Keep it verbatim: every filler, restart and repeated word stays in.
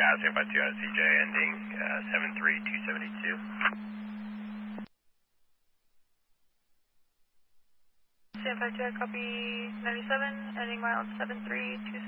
Stand by two on C J ending uh, seven three two seventy-two. Stand by two, I copy ninety-seven, ending miles seven three two seventy-two.